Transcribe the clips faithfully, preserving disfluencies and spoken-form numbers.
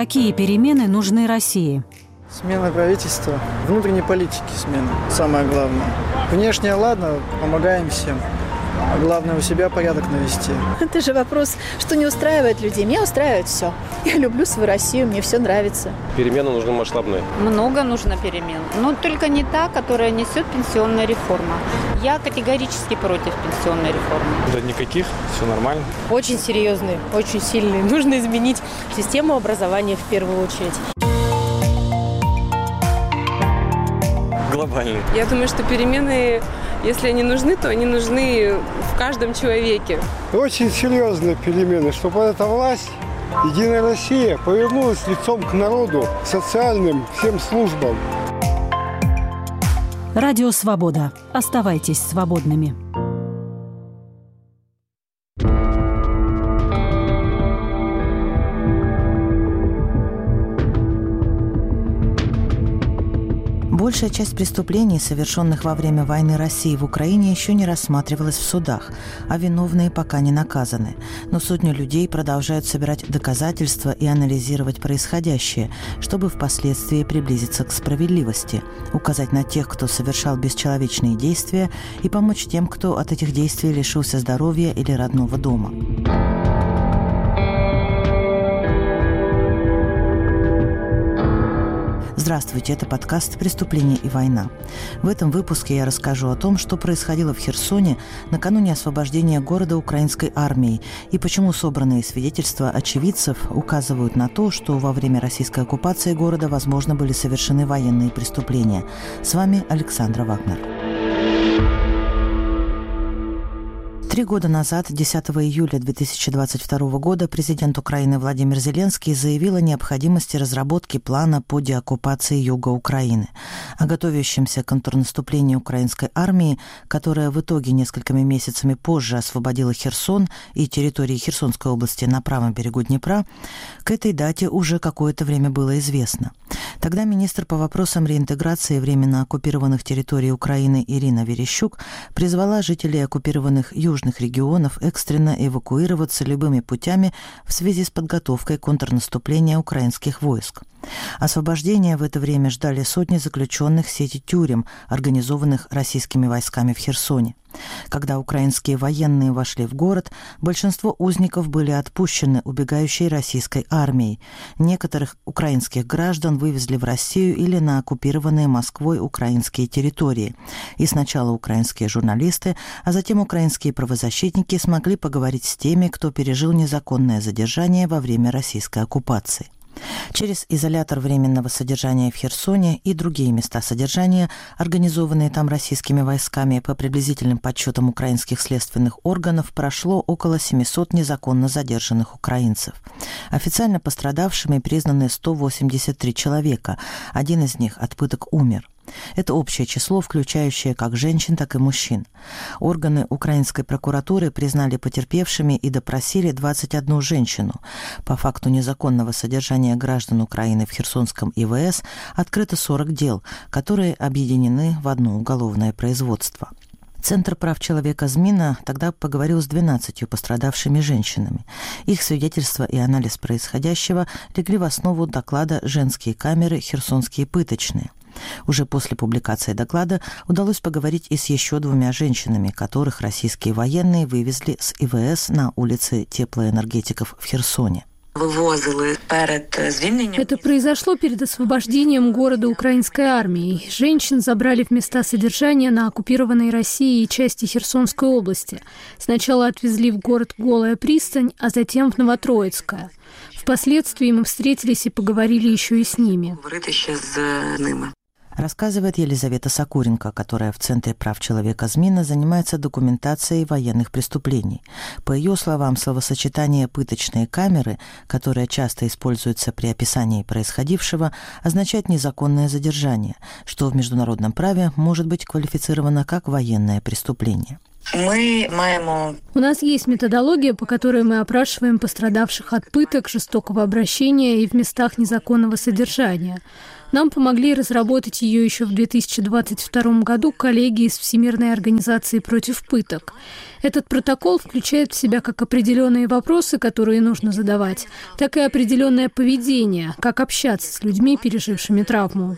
Какие перемены нужны России? Смена правительства, внутренней политики смена, самое главное. Внешне, ладно, помогаем всем. А главное, у себя порядок навести. Это же вопрос, что не устраивает людей. Меня устраивает все. Я люблю свою Россию, мне все нравится. Перемены нужны масштабные. Много нужно перемен. Но только не та, которая несет пенсионная реформа. Я категорически против пенсионной реформы. Да никаких, все нормально. Очень серьезные, очень сильные. Нужно изменить систему образования в первую очередь. Глобальный. Я думаю, что перемены, если они нужны, то они нужны в каждом человеке. Очень серьезные перемены, чтобы эта власть, Единая Россия, повернулась лицом к народу, к социальным всем службам. Радио «Свобода». Оставайтесь свободными. Большая часть преступлений, совершенных во время войны России в Украине, еще не рассматривалась в судах, а виновные пока не наказаны. Но сотни людей продолжают собирать доказательства и анализировать происходящее, чтобы впоследствии приблизиться к справедливости, указать на тех, кто совершал бесчеловечные действия, и помочь тем, кто от этих действий лишился здоровья или родного дома. Здравствуйте, это подкаст «Преступление и война». В этом выпуске я расскажу о том, что происходило в Херсоне накануне освобождения города украинской армией и почему собранные свидетельства очевидцев указывают на то, что во время российской оккупации города, возможно, были совершены военные преступления. С вами Александра Вагнер. Три года назад, десятого июля две тысячи двадцать второго года, президент Украины Владимир Зеленский заявил о необходимости разработки плана по деоккупации юга Украины, о готовящемся контрнаступлении украинской армии, которая в итоге несколькими месяцами позже освободила Херсон и территории Херсонской области на правом берегу Днепра. К этой дате уже какое-то время было известно. Тогда министр по вопросам реинтеграции временно оккупированных территорий Украины Ирина Верещук призвала жителей оккупированных южных регионов экстренно эвакуироваться любыми путями в связи с подготовкой контрнаступления украинских войск. Освобождение в это время ждали сотни заключенных сети тюрем, организованных российскими войсками в Херсоне. Когда украинские военные вошли в город, большинство узников были отпущены убегающей российской армией. Некоторых украинских граждан вывезли в Россию или на оккупированные Москвой украинские территории. И сначала украинские журналисты, а затем украинские правозащитники смогли поговорить с теми, кто пережил незаконное задержание во время российской оккупации. Через изолятор временного содержания в Херсоне и другие места содержания, организованные там российскими войсками, по приблизительным подсчетам украинских следственных органов, прошло около семисот незаконно задержанных украинцев. Официально пострадавшими признаны сто восемьдесят три человека, один из них от пыток умер. Это общее число, включающее как женщин, так и мужчин. Органы украинской прокуратуры признали потерпевшими и допросили двадцать одну женщину. По факту незаконного содержания граждан Украины в Херсонском И В С открыто сорок дел, которые объединены в одно уголовное производство. Центр прав человека ЗМИНа тогда поговорил с двенадцатью пострадавшими женщинами. Их свидетельства и анализ происходящего легли в основу доклада «Женские камеры. Херсонские пыточные». Уже после публикации доклада удалось поговорить и с еще двумя женщинами, которых российские военные вывезли с И В С на улице теплоэнергетиков в Херсоне. Это произошло перед освобождением города украинской армией. Женщин забрали в места содержания на оккупированной Россией части Херсонской области. Сначала отвезли в город Голая пристань, а затем в Новотроицкое. Впоследствии мы встретились и поговорили еще и с ними. Рассказывает Елизавета Сокуренко, которая в Центре прав человека ЗМИНа занимается документацией военных преступлений. По ее словам, словосочетание «пыточные камеры», которое часто используется при описании происходившего, означает незаконное задержание, что в международном праве может быть квалифицировано как военное преступление. Мы маем... У нас есть методология, по которой мы опрашиваем пострадавших от пыток, жестокого обращения и в местах незаконного содержания. Нам помогли разработать ее еще в две тысячи двадцать втором году коллеги из Всемирной организации против пыток. Этот протокол включает в себя как определенные вопросы, которые нужно задавать, так и определенное поведение, как общаться с людьми, пережившими травму.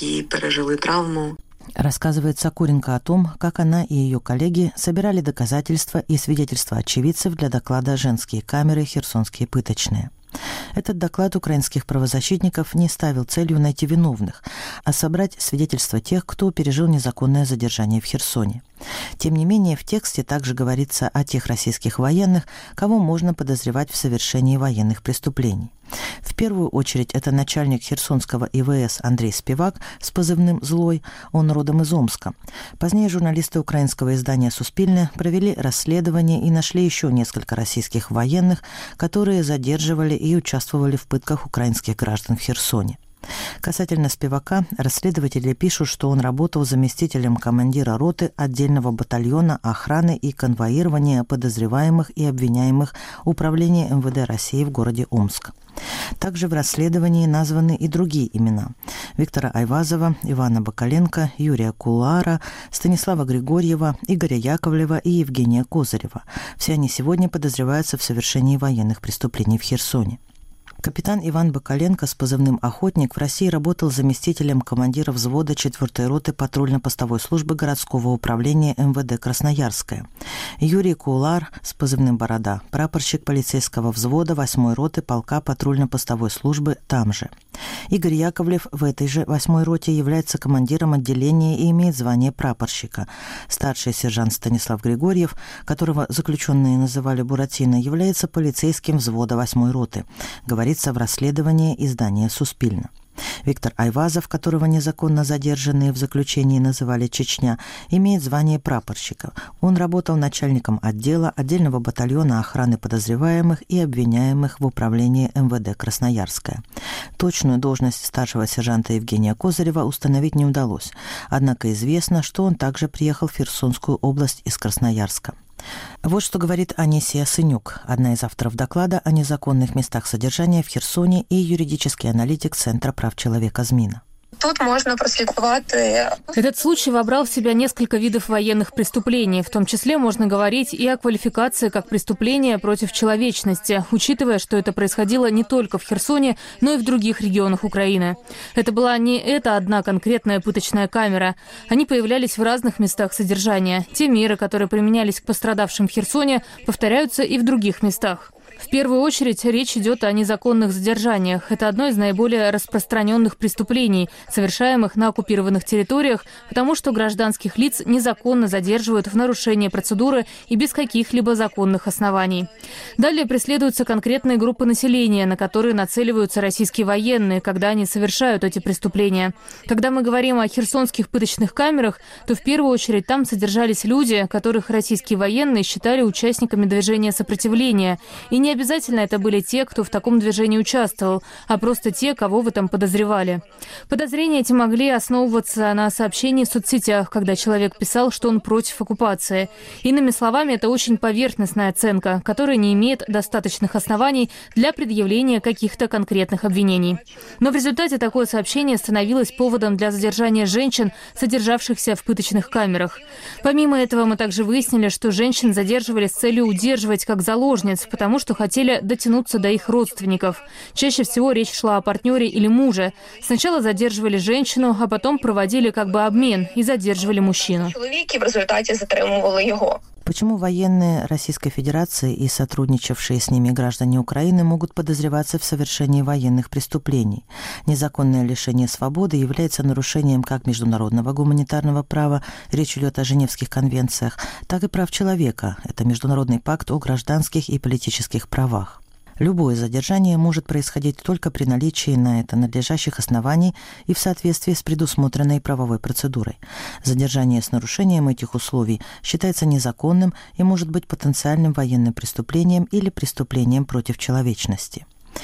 Рассказывает Сокуренко о том, как она и ее коллеги собирали доказательства и свидетельства очевидцев для доклада «Женские камеры. Херсонские пыточные». Этот доклад украинских правозащитников не ставил целью найти виновных, а собрать свидетельства тех, кто пережил незаконное задержание в Херсоне. Тем не менее, в тексте также говорится о тех российских военных, кого можно подозревать в совершении военных преступлений. В первую очередь это начальник Херсонского И В С Андрей Спивак с позывным «Злой», он родом из Омска. Позднее журналисты украинского издания «Суспильне» провели расследование и нашли еще несколько российских военных, которые задерживали и участвовали в пытках украинских граждан в Херсоне. Касательно Спивака, расследователи пишут, что он работал заместителем командира роты отдельного батальона охраны и конвоирования подозреваемых и обвиняемых Управления Эм Вэ Дэ России в городе Омск. Также в расследовании названы и другие имена: Виктора Айвазова, Ивана Бакаленко, Юрия Кулуара, Станислава Григорьева, Игоря Яковлева и Евгения Козырева. Все они сегодня подозреваются в совершении военных преступлений в Херсоне. Капитан Иван Бакаленко с позывным «Охотник» в России работал заместителем командира взвода четвёртой роты патрульно-постовой службы городского управления Эм Вэ Дэ Красноярская. Юрий Кулар с позывным «Борода», прапорщик полицейского взвода восьмой роты полка патрульно-постовой службы там же. Игорь Яковлев в этой же восьмой роте является командиром отделения и имеет звание прапорщика. Старший сержант Станислав Григорьев, которого заключенные называли Буратино, является полицейским взвода восьмой роты, говорится в расследовании издания «Суспильне». Виктор Айвазов, которого незаконно задержанные в заключении называли «Чечня», имеет звание прапорщика. Он работал начальником отдела отдельного батальона охраны подозреваемых и обвиняемых в управлении Эм Вэ Дэ Красноярская. Точную должность старшего сержанта Евгения Козырева установить не удалось, однако известно, что он также приехал в Херсонскую область из Красноярска. Вот что говорит Анисия Сынюк, одна из авторов доклада о незаконных местах содержания в Херсоне и юридический аналитик Центра прав человека «Зміна». Тут можно проследковать. Этот случай вобрал в себя несколько видов военных преступлений. В том числе можно говорить и о квалификации как преступления против человечности, учитывая, что это происходило не только в Херсоне, но и в других регионах Украины. Это была не эта одна конкретная пыточная камера. Они появлялись в разных местах содержания. Те меры, которые применялись к пострадавшим в Херсоне, повторяются и в других местах. В первую очередь речь идет о незаконных задержаниях. Это одно из наиболее распространенных преступлений, совершаемых на оккупированных территориях, потому что гражданских лиц незаконно задерживают в нарушении процедуры и без каких-либо законных оснований. Далее преследуются конкретные группы населения, на которые нацеливаются российские военные, когда они совершают эти преступления. Когда мы говорим о херсонских пыточных камерах, то в первую очередь там содержались люди, которых российские военные считали участниками движения сопротивления. И не обязательно это были те, кто в таком движении участвовал, а просто те, кого в этом подозревали. Подозрения эти могли основываться на сообщении в соцсетях, когда человек писал, что он против оккупации. Иными словами, это очень поверхностная оценка, которая не имеет достаточных оснований для предъявления каких-то конкретных обвинений. Но в результате такое сообщение становилось поводом для задержания женщин, содержавшихся в пыточных камерах. Помимо этого, мы также выяснили, что женщин задерживали с целью удерживать как заложниц, потому что хотели дотянуться до их родственников. Чаще всего речь шла о партнере или муже. Сначала задерживали женщину, а потом проводили как бы обмен и задерживали мужчину. Чоловіки в результаті затримували його. Почему военные Российской Федерации и сотрудничавшие с ними граждане Украины могут подозреваться в совершении военных преступлений? Незаконное лишение свободы является нарушением как международного гуманитарного права, речь идет о Женевских конвенциях, так и прав человека. Это Международный пакт о гражданских и политических правах. Любое задержание может происходить только при наличии на это надлежащих оснований и в соответствии с предусмотренной правовой процедурой. Задержание с нарушением этих условий считается незаконным и может быть потенциальным военным преступлением или преступлением против человечности.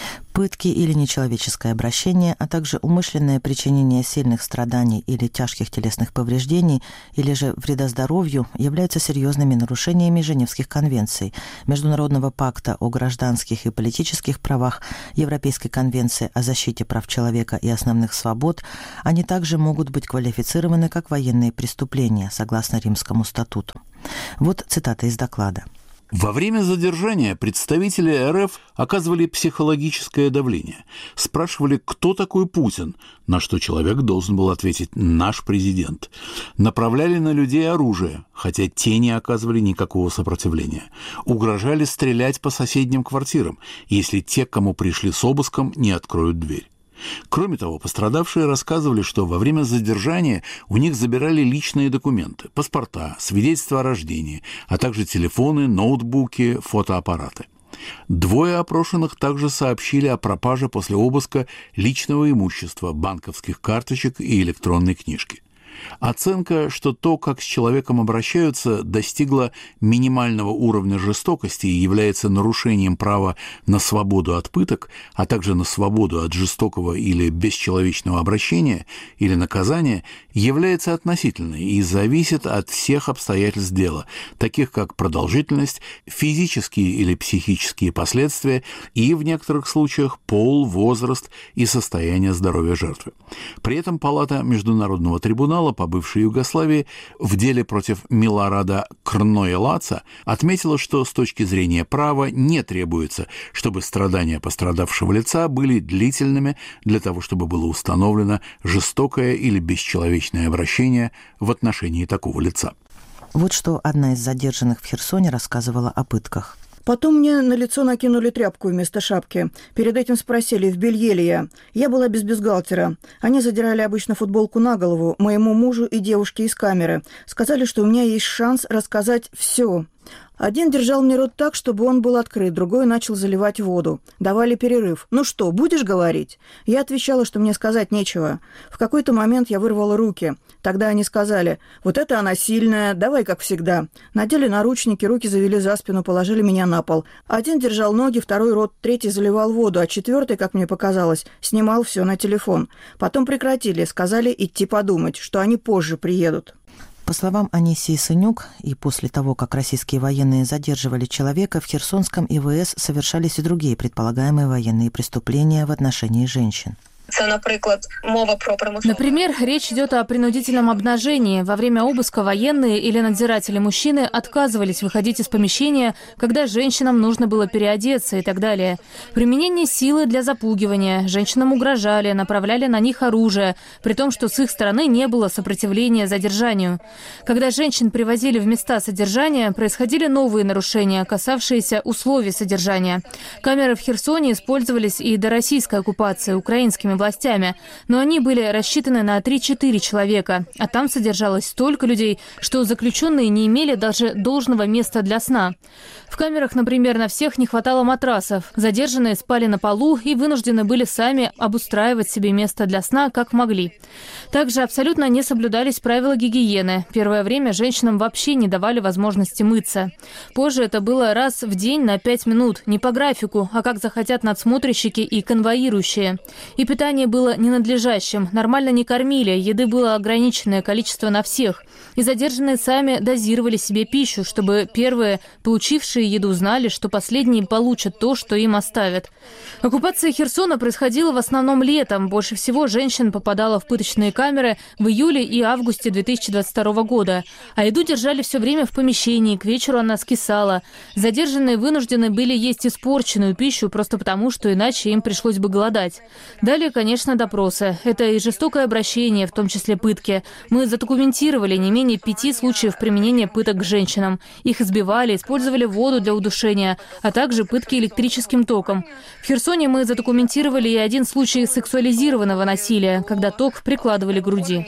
Пытки или нечеловеческое обращение, а также умышленное причинение сильных страданий или тяжких телесных повреждений, или же вреда здоровью являются серьезными нарушениями Женевских конвенций, Международного пакта о гражданских и политических правах, Европейской конвенции о защите прав человека и основных свобод. Они также могут быть квалифицированы как военные преступления, согласно Римскому статуту. Вот цитата из доклада. Во время задержания представители РФ оказывали психологическое давление. Спрашивали, кто такой Путин, на что человек должен был ответить «наш президент». Направляли на людей оружие, хотя те не оказывали никакого сопротивления. Угрожали стрелять по соседним квартирам, если те, к кому пришли с обыском, не откроют дверь. Кроме того, пострадавшие рассказывали, что во время задержания у них забирали личные документы, паспорта, свидетельства о рождении, а также телефоны, ноутбуки, фотоаппараты. Двое опрошенных также сообщили о пропаже после обыска личного имущества, банковских карточек и электронной книжки. Оценка, что то, как с человеком обращаются, достигла минимального уровня жестокости и является нарушением права на свободу от пыток, а также на свободу от жестокого или бесчеловечного обращения или наказания, является относительной и зависит от всех обстоятельств дела, таких как продолжительность, физические или психические последствия и, в некоторых случаях, пол, возраст и состояние здоровья жертвы. При этом Палата Международного трибунала по бывшей Югославии в деле против Милорада Крноелаца отметила, что с точки зрения права не требуется, чтобы страдания пострадавшего лица были длительными для того, чтобы было установлено жестокое или бесчеловечное обращение в отношении такого лица. Вот что одна из задержанных в Херсоне рассказывала о пытках. Потом мне на лицо накинули тряпку вместо шапки. Перед этим спросили, в белье ли я. Я была без бюстгальтера. Они задирали обычно футболку на голову моему мужу и девушке из камеры. Сказали, что у меня есть шанс рассказать все. Один держал мне рот так, чтобы он был открыт, другой начал заливать воду. Давали перерыв. «Ну что, будешь говорить?» Я отвечала, что мне сказать нечего. В какой-то момент я вырвала руки. Тогда они сказали: «Вот это она сильная, давай как всегда». Надели наручники, руки завели за спину, положили меня на пол. Один держал ноги, второй рот, третий заливал воду, а четвертый, как мне показалось, снимал все на телефон. Потом прекратили, сказали идти подумать, что они позже приедут. По словам Анисии Сынюк, и после того, как российские военные задерживали человека, в Херсонском И В С совершались и другие предполагаемые военные преступления в отношении женщин. Це, наприклад, мова про примусове. Например, речь идет о принудительном обнажении. Во время обыска военные или надзиратели-мужчины отказывались выходить из помещения, когда женщинам нужно было переодеться и так далее. Применение силы для запугивания. Женщинам угрожали, направляли на них оружие, при том, что с их стороны не было сопротивления задержанию. Когда женщин привозили в места содержания, происходили новые нарушения, касавшиеся условий содержания. Камеры в Херсоне использовались и до российской оккупации украинскими властями, но они были рассчитаны на три-четыре человека, а там содержалось столько людей, что заключенные не имели даже должного места для сна. В камерах, например, на всех не хватало матрасов. Задержанные спали на полу и вынуждены были сами обустраивать себе место для сна, как могли. Также абсолютно не соблюдались правила гигиены. Первое время женщинам вообще не давали возможности мыться. Позже это было раз в день на пять минут, не по графику, а как захотят надсмотрщики и конвоирующие. И питание было ненадлежащим, нормально не кормили, еды было ограниченное количество на всех. И задержанные сами дозировали себе пищу, чтобы первые, получившие еду, знали, что последние получат то, что им оставят. Оккупация Херсона происходила в основном летом. Больше всего женщин попадало в пыточные камеры в июле и августе две тысячи двадцать второго года. А еду держали все время в помещении, к вечеру она скисала. Задержанные вынуждены были есть испорченную пищу просто потому, что иначе им пришлось бы голодать. Далее, конечно, допросы. Это и жестокое обращение, в том числе пытки. Мы задокументировали не менее пяти случаев применения пыток к женщинам. Их избивали, использовали воду для удушения, а также пытки электрическим током. В Херсоне мы задокументировали и один случай сексуализированного насилия, когда ток прикладывали к груди.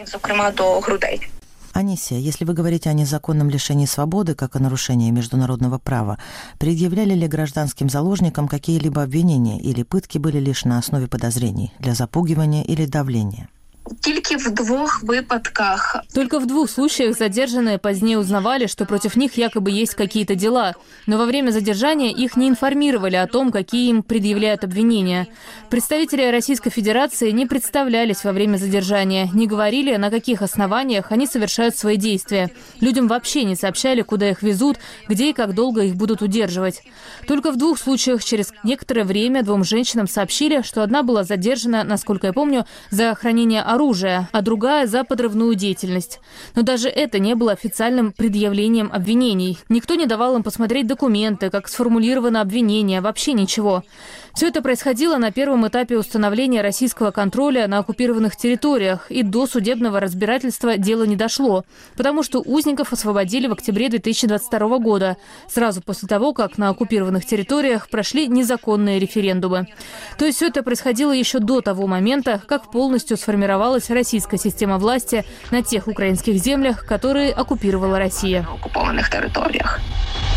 Анисия, если вы говорите о незаконном лишении свободы, как о нарушении международного права, предъявляли ли гражданским заложникам какие-либо обвинения или пытки были лишь на основе подозрений для запугивания или давления? Тільки в двух выпадках. Только в двух случаях задержанные позднее узнавали, что против них якобы есть какие-то дела. Но во время задержания их не информировали о том, какие им предъявляют обвинения. Представители Российской Федерации не представлялись во время задержания, не говорили, на каких основаниях они совершают свои действия. Людям вообще не сообщали, куда их везут, где и как долго их будут удерживать. Только в двух случаях через некоторое время двум женщинам сообщили, что одна была задержана, насколько я помню, за хранение оружия, а другая за подрывную деятельность. Но даже это не было официальным предъявлением обвинений. Никто не давал им посмотреть документы, как сформулировано обвинение, вообще ничего. Все это происходило на первом этапе установления российского контроля на оккупированных территориях, и до судебного разбирательства дело не дошло, потому что узников освободили в октябре две тысячи двадцать второго года, сразу после того, как на оккупированных территориях прошли незаконные референдумы. То есть все это происходило еще до того момента, как полностью сформировалась российская система власти на тех украинских землях, которые оккупировала Россия. На оккупованных территориях.